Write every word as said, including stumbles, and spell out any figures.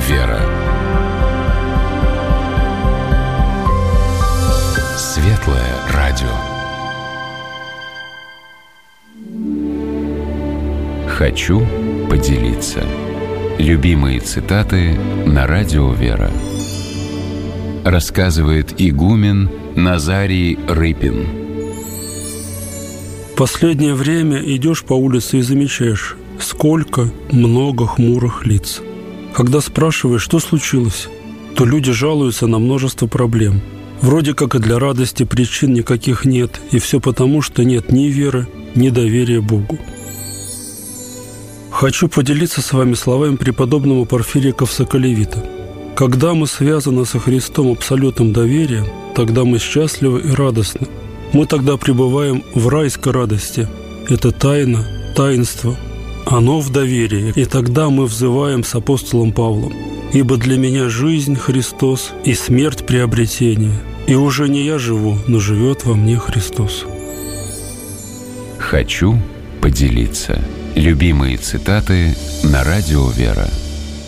«Вера». Светлое радио. Хочу поделиться. Любимые цитаты на радио «Вера». Рассказывает игумен Назарий Рыпин. В последнее время идешь по улице и замечаешь, сколько много хмурых лиц. Когда спрашиваешь, что случилось, то люди жалуются на множество проблем. Вроде как и для радости причин никаких нет, и все потому, что нет ни веры, ни доверия Богу. Хочу поделиться с вами словами преподобного Порфирия Ковсоколевита. Когда мы связаны со Христом абсолютным доверием, тогда мы счастливы и радостны. Мы тогда пребываем в райской радости. Это тайна, таинство. Оно в доверии. И тогда мы взываем с апостолом Павлом: «Ибо для меня жизнь Христос и смерть приобретение. И уже не я живу, но живет во мне Христос». Хочу поделиться. Любимые цитаты на радио «Вера».